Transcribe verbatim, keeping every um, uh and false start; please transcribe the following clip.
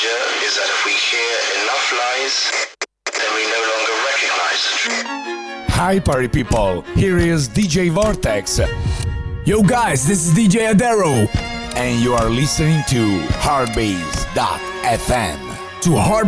danger is that if we hear enough lies, then we no longer recognize the truth. Hi party people, here is D J Vortex. Yo guys, this is D J Adero. And you are listening to Heartbeats dot F M. To Heart